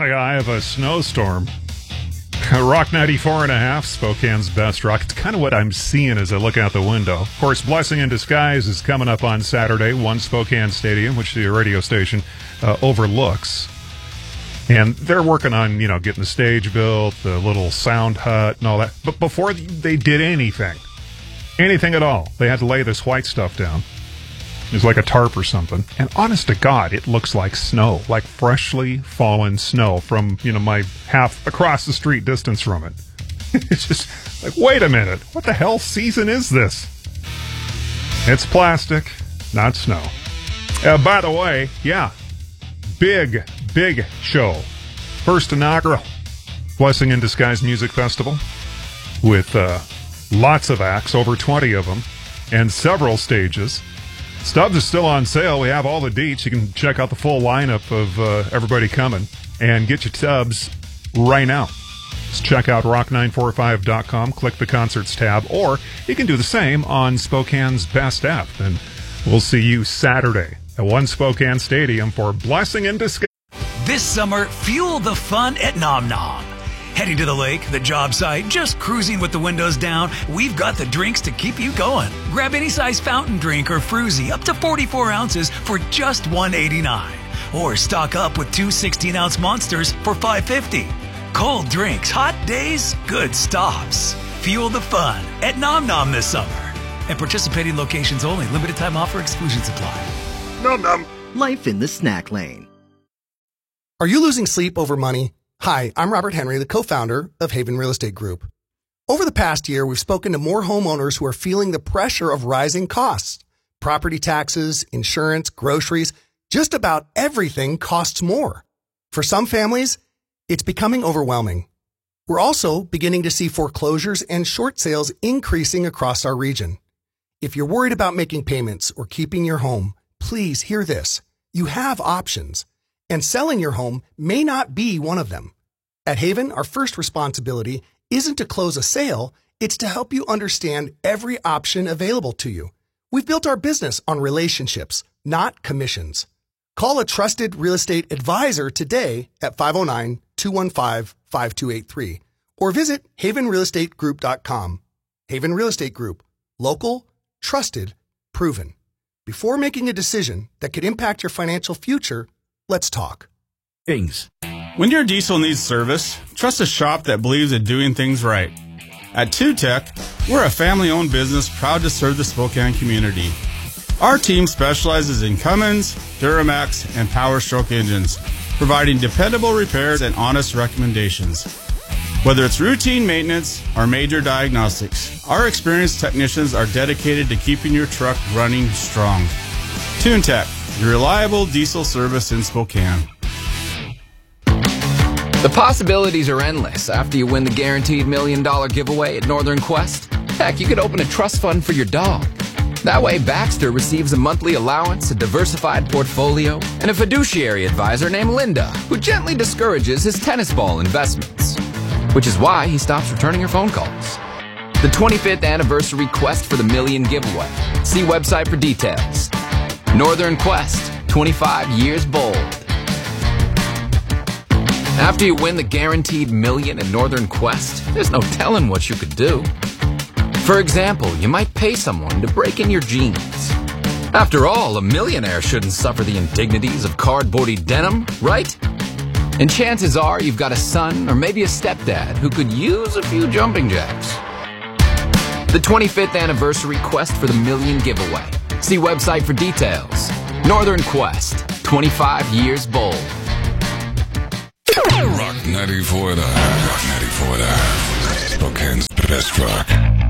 I have a snowstorm. Rock 94.5, Spokane's best rock. It's kind of what I'm seeing as I look out the window. Of course, Blessing in Disguise is coming up on Saturday, One Spokane Stadium, which the radio station overlooks. And they're working on, getting the stage built, the little sound hut and all that. But before they did anything at all, they had to lay this white stuff down. It was like a tarp or something. And honest to God, it looks like snow, like freshly fallen snow from, my half across the street distance from it. It's just like, wait a minute, what the hell season is this? It's plastic, not snow. By the way, big show. First inaugural Blessing in Disguise Music Festival with lots of acts, over 20 of them, and several stages. Stubs is still on sale. We have all the deets. You can check out the full lineup of everybody coming and get your tubs right now. Just check out rock945.com, click the concerts tab, or you can do the same on Spokane's Best app. And we'll see you Saturday at One Spokane Stadium for Blessing in Disguise. This summer, fuel the fun at Nom Nom. Heading to the lake, the job site, just cruising with the windows down, we've got the drinks to keep you going. Grab any size fountain drink or fruzy up to 44 ounces for just $1.89. Or stock up with two 16-ounce monsters for $5.50. Cold drinks, hot days, good stops. Fuel the fun at Nom Nom this summer. At participating locations only. Limited time offer, exclusions apply. Nom Nom. Life in the snack lane. Are you losing sleep over money? Hi, I'm Robert Henry, the co-founder of Haven Real Estate Group. Over the past year, we've spoken to more homeowners who are feeling the pressure of rising costs. Property taxes, insurance, groceries, just about everything costs more. For some families, it's becoming overwhelming. We're also beginning to see foreclosures and short sales increasing across our region. If you're worried about making payments or keeping your home, please hear this. You have options. And selling your home may not be one of them. At Haven, our first responsibility isn't to close a sale, it's to help you understand every option available to you. We've built our business on relationships, not commissions. Call a trusted real estate advisor today at 509-215-5283 or visit havenrealestategroup.com. Haven Real Estate Group. Local, trusted, proven. Before making a decision that could impact your financial future, let's talk. Things. When your diesel needs service, trust a shop that believes in doing things right. At TuTech, we're a family-owned business proud to serve the Spokane community. Our team specializes in Cummins, Duramax, and Power Stroke engines, providing dependable repairs and honest recommendations. Whether it's routine maintenance or major diagnostics, our experienced technicians are dedicated to keeping your truck running strong. TuTech, your reliable diesel service in Spokane. The possibilities are endless after you win the guaranteed $1 million giveaway at Northern Quest. Heck, you could open a trust fund for your dog. That way, Baxter receives a monthly allowance, a diversified portfolio, and a fiduciary advisor named Linda, who gently discourages his tennis ball investments. Which is why he stops returning your phone calls. The 25th anniversary Quest for the $1 million giveaway. See website for details. Northern Quest, 25 years bold. After you win the guaranteed $1 million in Northern Quest, there's no telling what you could do. For example, you might pay someone to break in your jeans. After all, a millionaire shouldn't suffer the indignities of cardboardy denim, right? And chances are you've got a son or maybe a stepdad who could use a few jumping jacks. The 25th anniversary Quest for the $1 million giveaway. See website for details. Northern Quest, 25 years bold. Rock 94.5. Rock 94.5. Spokane's best rock.